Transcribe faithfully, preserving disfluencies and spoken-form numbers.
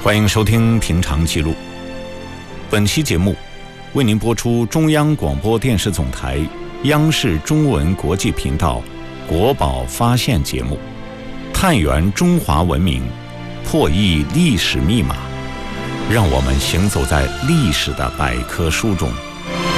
欢迎收听《平常记录》。本期节目为您播出中央广播电视总台央视中文国际频道国宝发现节目，探源中华文明，破译历史密码，让我们行走在历史的百科书中。